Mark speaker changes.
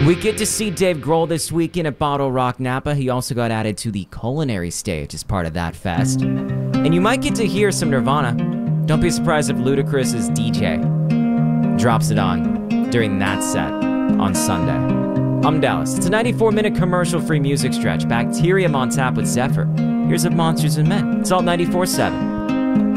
Speaker 1: We get to see Dave Grohl this weekend at Bottle Rock Napa. He also got added to the culinary stage as part of that fest. And you might get to hear some Nirvana. Don't be surprised if Ludacris's DJ drops it on during that set on Sunday. I'm Dallas. It's a 94-minute commercial-free music stretch. Bacterium on tap with Zephyr. Here's of Monsters and Men. It's all 94.7.